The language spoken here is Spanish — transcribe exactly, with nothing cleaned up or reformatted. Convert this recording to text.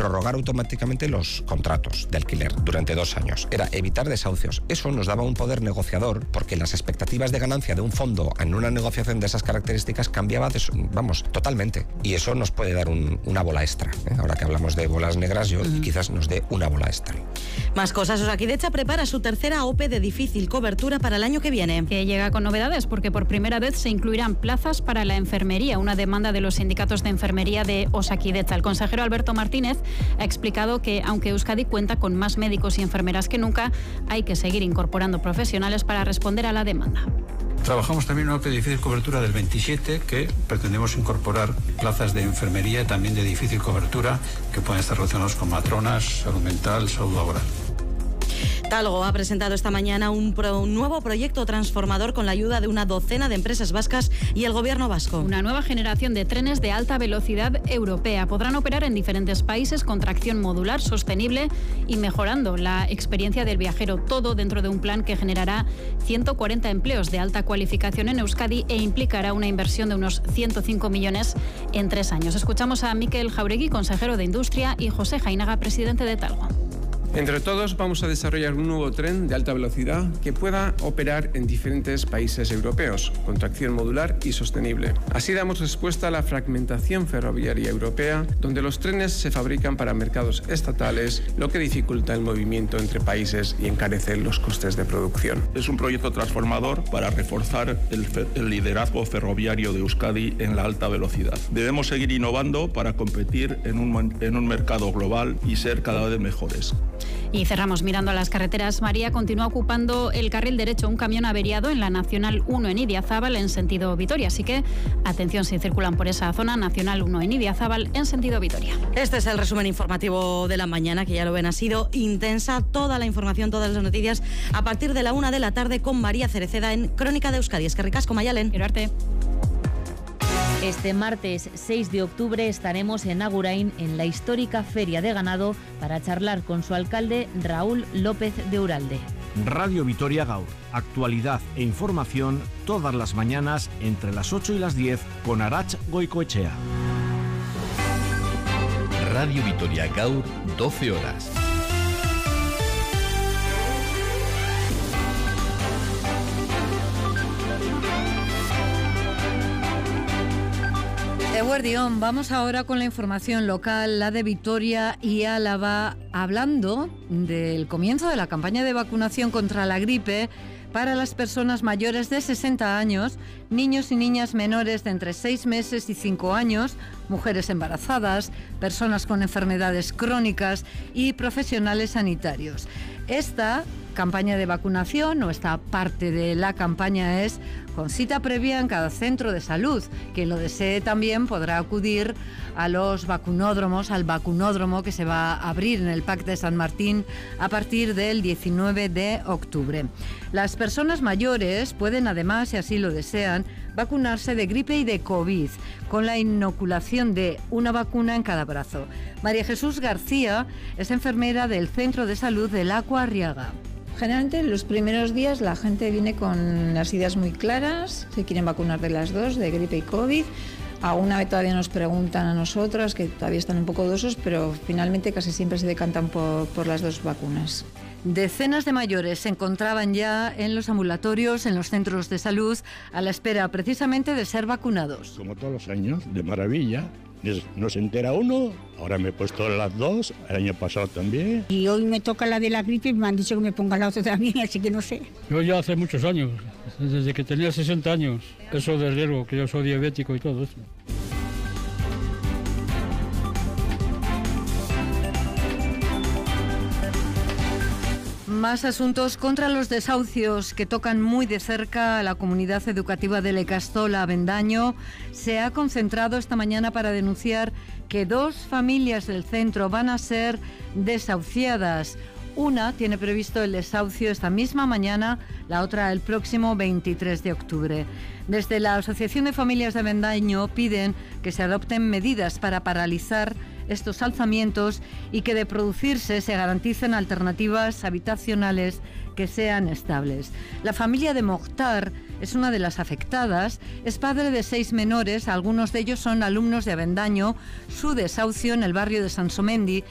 prorrogar automáticamente los contratos de alquiler durante dos años. Era evitar desahucios. Eso nos daba un poder negociador porque las expectativas de ganancia de un fondo en una negociación de esas características cambiaba, de, vamos, totalmente. Y eso nos puede dar un, una bola extra. ¿eh? Ahora que hablamos de bolas negras, yo uh-huh. quizás nos dé una bola extra. Más cosas. Osakidetza prepara su tercera O P E de difícil cobertura para el año que viene. Que llega con novedades porque por primera vez se incluirán plazas para la enfermería, una demanda de los sindicatos de enfermería de Osakidetza. El consejero Alberto Martínez ha explicado que aunque Euskadi cuenta con más médicos y enfermeras que nunca, hay que seguir incorporando profesionales para responder a la demanda. Trabajamos también en una O P E de difícil cobertura del veintisiete, que pretendemos incorporar plazas de enfermería también de difícil cobertura que pueden estar relacionados con matronas, salud mental, salud laboral. Talgo ha presentado esta mañana un, pro, un nuevo proyecto transformador con la ayuda de una docena de empresas vascas y el gobierno vasco. Una nueva generación de trenes de alta velocidad europea. Podrán operar en diferentes países con tracción modular, sostenible y mejorando la experiencia del viajero. Todo dentro de un plan que generará ciento cuarenta empleos de alta cualificación en Euskadi e implicará una inversión de unos ciento cinco millones en tres años. Escuchamos a Mikel Jauregui, consejero de Industria, y José Jainaga, presidente de Talgo. Entre todos vamos a desarrollar un nuevo tren de alta velocidad que pueda operar en diferentes países europeos, con tracción modular y sostenible. Así damos respuesta a la fragmentación ferroviaria europea, donde los trenes se fabrican para mercados estatales, lo que dificulta el movimiento entre países y encarece los costes de producción. Es un proyecto transformador para reforzar el, el liderazgo ferroviario de Euskadi en la alta velocidad. Debemos seguir innovando para competir en un, en un mercado global y ser cada vez mejores. Y cerramos mirando a las carreteras. María, continúa ocupando el carril derecho un camión averiado en la Nacional uno en Idiazábal en sentido Vitoria. Así que atención si circulan por esa zona, Nacional uno en Idiazábal en sentido Vitoria. Este es el resumen informativo de la mañana, que ya lo ven, ha sido intensa. Toda la información, todas las noticias a partir de la una de la tarde con María Cereceda en Crónica de Euskadi. Es que ricasco, Mayalen. Quiero arte. Este martes seis de octubre estaremos en Agurain, en la histórica Feria de Ganado, para charlar con su alcalde, Raúl López de Uralde. Radio Vitoria Gaur, actualidad e información todas las mañanas entre las ocho y las diez con Arach Goicoechea. Radio Vitoria Gaur, doce horas. Eguerdión, vamos ahora con la información local, la de Vitoria y Álava, hablando del comienzo de la campaña de vacunación contra la gripe para las personas mayores de sesenta años, niños y niñas menores de entre seis meses y cinco años, mujeres embarazadas, personas con enfermedades crónicas y profesionales sanitarios. Esta campaña de vacunación, o esta parte de la campaña, es con cita previa en cada centro de salud. Quien lo desee también podrá acudir a los vacunódromos, al vacunódromo que se va a abrir en el P A C de San Martín a partir del diecinueve de octubre. Las personas mayores pueden además, si así lo desean, vacunarse de gripe y de COVID, con la inoculación de una vacuna en cada brazo. María Jesús García es enfermera del Centro de Salud del Aqua Arriaga. Generalmente en los primeros días la gente viene con las ideas muy claras, se quieren vacunar de las dos, de gripe y COVID. Alguna vez todavía nos preguntan a nosotras, que todavía están un poco dudosos, pero finalmente casi siempre se decantan por, por las dos vacunas. Decenas de mayores se encontraban ya en los ambulatorios, en los centros de salud, a la espera precisamente de ser vacunados. Como todos los años, de maravilla. No se entera uno, ahora me he puesto las dos, el año pasado también. Y hoy me toca la de la gripe y me han dicho que me ponga la otra también, así que no sé. Yo ya hace muchos años, desde que tenía sesenta años, eso de riesgo, que yo soy diabético y todo eso. Más asuntos contra los desahucios que tocan muy de cerca a la comunidad educativa de Lecastola, Avendaño. Se ha concentrado esta mañana para denunciar que dos familias del centro van a ser desahuciadas. Una tiene previsto el desahucio esta misma mañana, la otra el próximo veintitrés de octubre. Desde la Asociación de Familias de Avendaño piden que se adopten medidas para paralizar estos alzamientos y que de producirse se garanticen alternativas habitacionales que sean estables. La familia de Mokhtar es una de las afectadas, es padre de seis menores, algunos de ellos son alumnos de Avendaño. Su desahucio en el barrio de Sansomendi